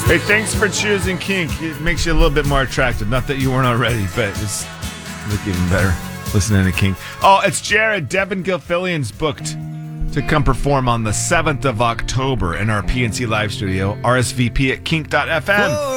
Hey, thanks for choosing Kink. It makes you a little bit more attractive. Not that you weren't already, but it's look even better listening to Kink. Oh, it's Jared. Devin Gilfillian's booked to come perform on the 7th of October in our PNC Live studio. RSVP at kink.fm.